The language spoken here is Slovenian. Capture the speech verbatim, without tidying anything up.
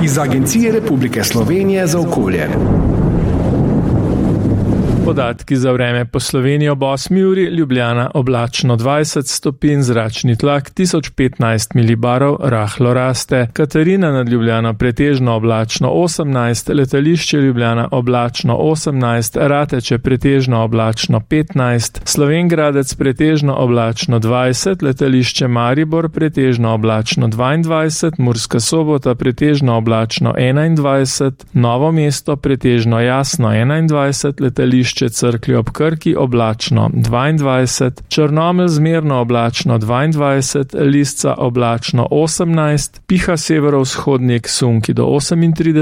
iz Agencije Republike Slovenije za okolje. Podatki za vreme po Sloveniji ob osmi uri: Ljubljana oblačno dvajset stopinj, zračni tlak tisoč petnajst milibarov, rahlo raste. Katarina nad Ljubljano pretežno oblačno osemnajst, letališče Ljubljana oblačno osemnajst, Rateče pretežno oblačno petnajst, Slovenj Gradec pretežno oblačno dvajset, letališče Maribor pretežno oblačno dvaindvajset, Murska Sobota pretežno oblačno enaindvajset, Novo mesto pretežno jasno enaindvajset, letališče Cerklje ob Krki oblačno dvaindvajset, Črnomelj zmerno oblačno dvaindvajset, Lisca oblačno osemnajst, piha severovzhodnik sunki do osemintrideset